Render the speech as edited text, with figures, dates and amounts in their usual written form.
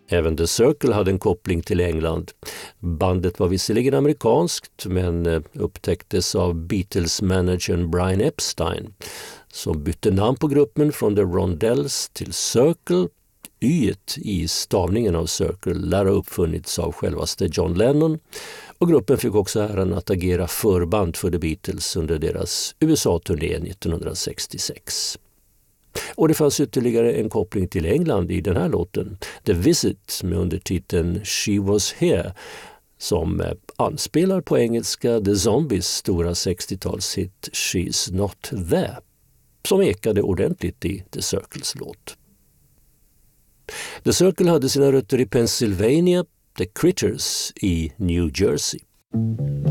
Även The Circle hade en koppling till England. Bandet var visserligen amerikanskt men upptäcktes av Beatles-managern Brian Epstein som bytte namn på gruppen från The Rondells till Circle. Y-et i stavningen av Circle lär ha uppfunnits av självaste John Lennon och gruppen fick också äran att agera förband för The Beatles under deras USA-turné 1966. Och det fanns ytterligare en koppling till England i den här låten, The Visit med undertiteln She Was Here, som anspelar på engelska The Zombies stora 60-talshit She's Not There, som ekade ordentligt i The Circles låt. The Circle hade sina rötter i Pennsylvania, The Critters i New Jersey.